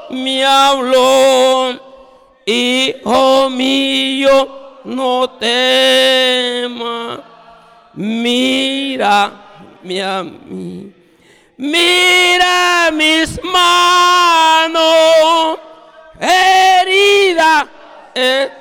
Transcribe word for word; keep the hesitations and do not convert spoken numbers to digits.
me habló, hijo mío, no temas, mira a mí, mira mis manos, herida. Eh,